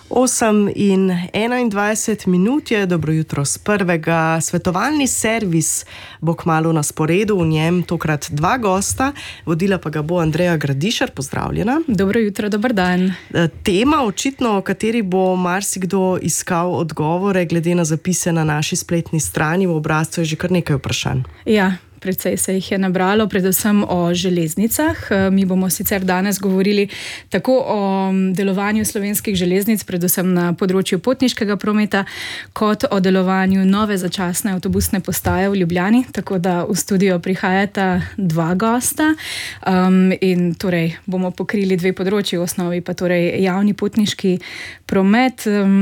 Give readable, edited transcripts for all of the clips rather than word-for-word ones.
8:21 je, dobro jutro z prvega. Svetovalni servis bo kmalu na sporedu, v njem tokrat dva gosta, vodila pa ga bo Andreja Gradišar, pozdravljena. Dobro jutro, dober dan. Tema, očitno, o kateri bo marsikdo iskal odgovore, glede na zapise na naši spletni strani, v obrazcu je že kar nekaj vprašanj. Ja. Precej se jih je nabralo, predvsem o železnicah. Mi bomo sicer danes govorili tako o delovanju slovenskih železnic, predvsem na področju potniškega prometa, kot o delovanju nove začasne avtobusne postaje v Ljubljani, tako da v studio prihajata dva gosta in torej bomo pokrili dve področji v osnovi, pa torej javni potniški promet.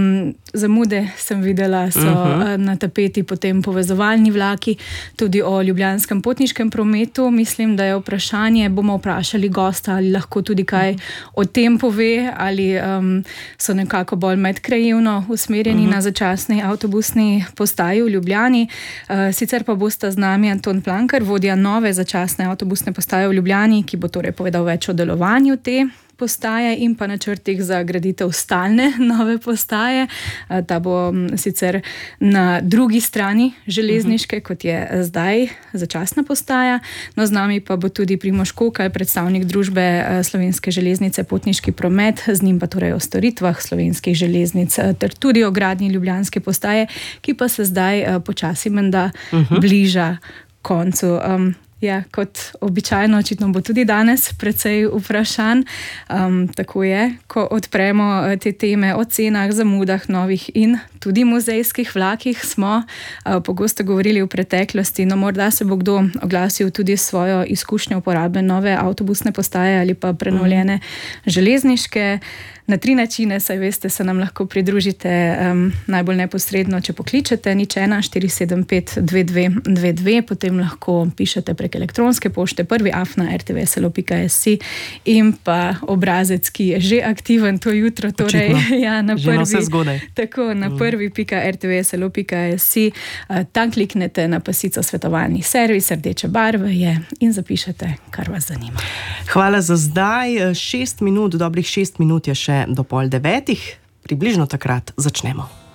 Zamude sem videla, so na tapeti potem povezovalni vlaki, tudi o ljubljanskem potniškem prometu. Mislim, da je vprašanje, bomo vprašali gosta, ali lahko tudi kaj o tem pove, ali so nekako bolj medkrajevno usmerjeni na začasni avtobusni postaji v Ljubljani. Sicer pa bosta z nami Anton Plankar, vodja nove začasne avtobusne postaje v Ljubljani, ki bo torej povedal več o delovanju te postaje in pa načrtih za graditev stalne nove postaje. Ta bo sicer na drugi strani železniške, kot je zdaj začasna postaja. No, z nami pa bo tudi Primož Kokaj, predstavnik družbe Slovenske železnice Potniški promet, z njim pa torej o storitvah slovenskih železnic ter tudi o gradnji ljubljanske postaje, ki pa se zdaj počasi menda bliža koncu. Ja, kot običajno, očitno bo tudi danes precej vprašanj. Tako je, ko odpremo te teme o cenah, zamudah, novih in tudi muzejskih vlakih, smo pogosto govorili v preteklosti. No, morda se bo kdo oglasil tudi svojo izkušnjo uporabe nove avtobusne postaje ali pa prenovljene železniške. Na 3 načine, saj veste, se nam lahko pridružite najbolj neposredno, če pokličete 01-475-2222, potem lahko pišete prek elektronske pošte prvi@rtvslo.si in pa obrazec, ki je že aktiven to jutro, torej ja, na prvi.rtvslo.si. Tam kliknete na pasico svetovalni servis, rdeče barve je, in zapišete, kar vas zanima. Hvala za zdaj. 6 minut, dobrih 6 minut je še do 8:30. Približno takrat začnemo.